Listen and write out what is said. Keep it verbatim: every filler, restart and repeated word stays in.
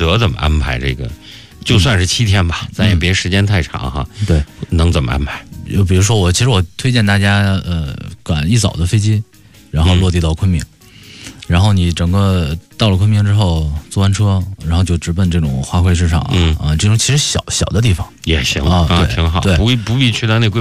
择怎么安排这个？就算是七天吧，咱也别时间太长哈。 对， 能怎么安排？ 就比如说我，其实我推荐大家，呃，赶一早的飞机，然后落地到昆明，嗯、然后你整个到了昆明之后，坐完车，然后就直奔这种花卉市场啊， 嗯、 啊，这种其实小小的地方也行啊， 啊，挺好， 对， 不不必去到那规。